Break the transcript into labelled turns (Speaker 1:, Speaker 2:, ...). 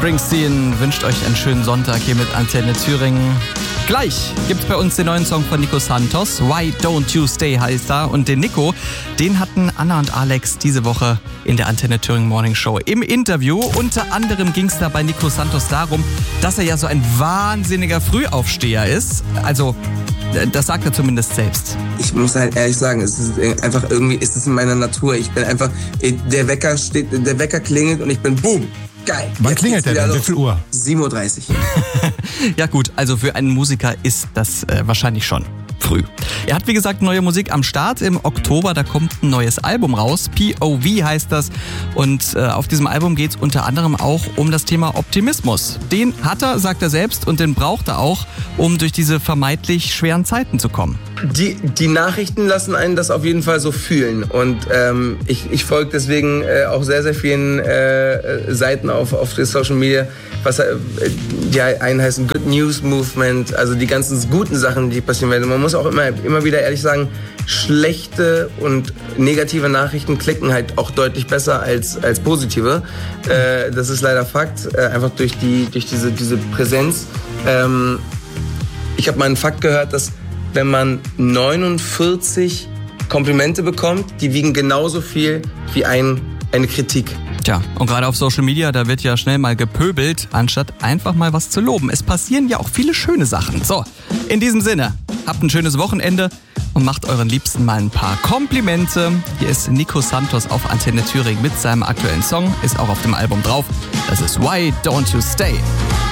Speaker 1: Springsteen wünscht euch einen schönen Sonntag hier mit Antenne Thüringen. Gleich gibt's bei uns den neuen Song von Nico Santos. Why Don't You Stay heißt da. Und den Nico, den hatten Anna und Alex diese Woche in der Antenne Thüringen Morning Show im Interview. Unter anderem ging's da bei Nico Santos darum, dass er ja so ein wahnsinniger Frühaufsteher ist. Also, das sagt er zumindest selbst.
Speaker 2: Ich muss halt ehrlich sagen, es ist einfach irgendwie, ist es in meiner Natur. Ich bin einfach, der Wecker klingelt und ich bin boom. Geil.
Speaker 3: Wann klingelt der denn? Wie viel Uhr?
Speaker 2: 7.30 Uhr.
Speaker 1: Ja gut, also für einen Musiker ist das wahrscheinlich schon früh. Er hat wie gesagt neue Musik am Start. Im Oktober, da kommt ein neues Album raus. POV heißt das. Und auf diesem Album geht es unter anderem auch um das Thema Optimismus. Den hat er, sagt er selbst, und den braucht er auch, um durch diese vermeintlich schweren Zeiten zu kommen.
Speaker 2: Die Nachrichten lassen einen das auf jeden Fall so fühlen. Und ich folge deswegen auch sehr, sehr vielen Seiten auf der Social Media, die einen heißen Good News Movement, also die ganzen guten Sachen, die passieren werden. Man muss auch immer wieder ehrlich sagen, schlechte und negative Nachrichten klicken halt auch deutlich besser als positive. Das ist leider Fakt, einfach durch diese Präsenz. Ich habe mal einen Fakt gehört, dass wenn man 49 Komplimente bekommt, die wiegen genauso viel wie eine Kritik.
Speaker 1: Tja, und gerade auf Social Media, da wird ja schnell mal gepöbelt, anstatt einfach mal was zu loben. Es passieren ja auch viele schöne Sachen. So, in diesem Sinne, habt ein schönes Wochenende und macht euren Liebsten mal ein paar Komplimente. Hier ist Nico Santos auf Antenne Thüringen mit seinem aktuellen Song, ist auch auf dem Album drauf. Das ist Why Don't You Stay.